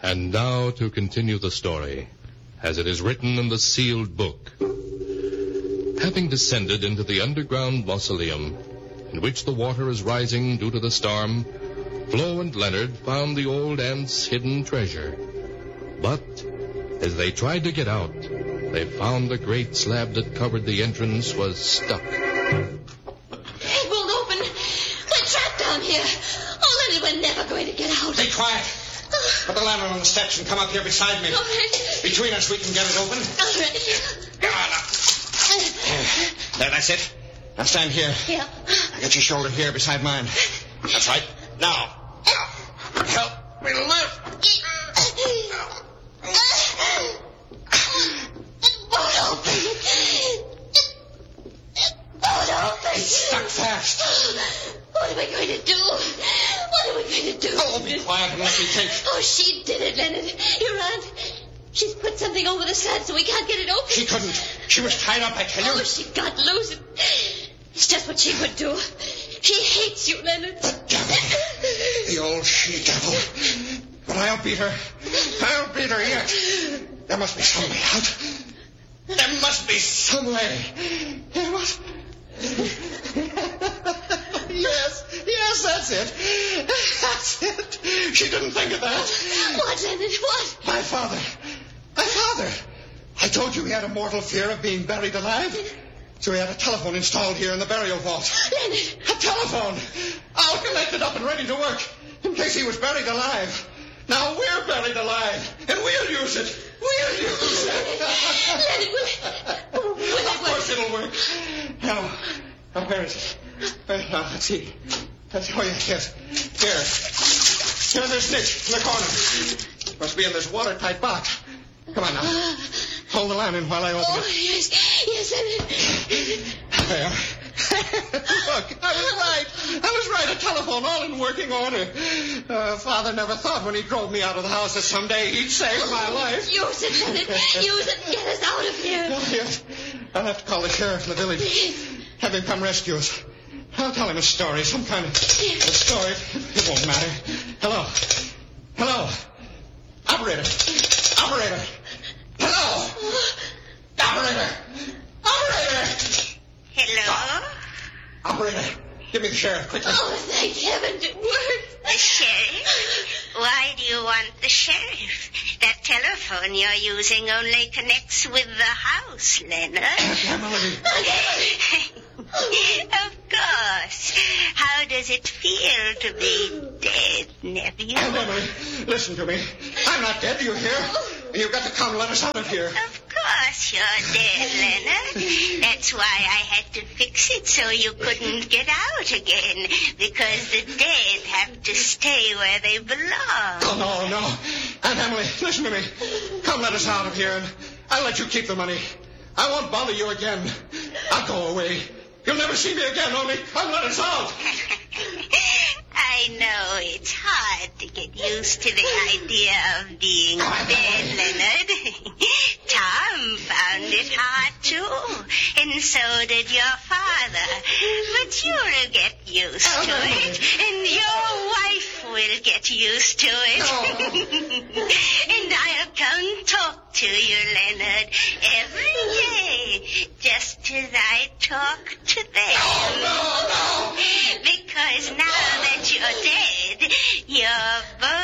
And now to continue the story, as it is written in the sealed book. Having descended into the underground mausoleum, in which the water is rising due to the storm, Flo and Leonard found the old aunt's hidden treasure. But as they tried to get out, they found the great slab that covered the entrance was stuck. It won't open. We're trapped down here. Oh, Leonard, we're never going to get out. Be quiet. Put the lantern on the steps and come up here beside me. All right. Between us, we can get it open. All right. Come on up. There, that's it. Now stand here. Yeah. Get your shoulder here beside mine. That's right. Now. Help me lift. It won't open. It's stuck fast. What are we going to do? What are we going to do? Oh, be quiet and let me think. Oh, she did it, Leonard. Your aunt. She's put something over the slab so we can't get it open. She couldn't. She was tied up, I tell you. Oh, she got loose. It's just what she would do. She hates you, Leonard. The devil. The old she-devil. But I'll beat her. I'll beat her yet. There must be some way out. There must be some way. There must... Yes, that's it. That's it. She didn't think of that. What, Leonard, what? My father. I told you he had a mortal fear of being buried alive. So he had a telephone installed here in the burial vault. Leonard. A telephone. All connected up and ready to work in case he was buried alive. Now we're buried alive, and we'll use it. We'll use it. Leonard, will it Of course it'll work. Now, where is it? Let's see. Oh, yes. Here. Here's this niche in the corner. Must be in this watertight box. Come on now. Hold the lantern while I open it. Oh, yes, Leonard. There. Look, I was right. A telephone all in working order. Father never thought when he drove me out of the house that someday he'd save my life. Use it, Leonard. Use it and get us out of here. Oh, yes. I'll have to call the sheriff in the village. Have him come rescue us. I'll tell him a story, some kind of story. It won't matter. Hello. Operator. Hello. Operator. Hello? Operator, give me the sheriff, quickly. Oh, thank heaven it worked. The sheriff? Why do you want the sheriff? That telephone you're using only connects with the house, Leonard. Emily. Of course. How does it feel to be dead, nephew? And Emily, listen to me. I'm not dead, do you hear? You've got to come and let us out of here. Of course you're dead, Leonard. That's why I had to fix it so you couldn't get out again. Because the dead have to stay where they belong. Oh, no. Aunt Emily, listen to me. Come let us out of here, and I'll let you keep the money. I won't bother you again. I'll go away. You'll never see me again, only come let us out. I know it's hard to get used to the idea of being dead, Leonard. Tom found it hard, too. And so did your father. But you'll get used to it. And your wife will get used to it. And I'll come talk to you, Leonard, every day. Just as I talk to them. No. Because now that you're dead, you're both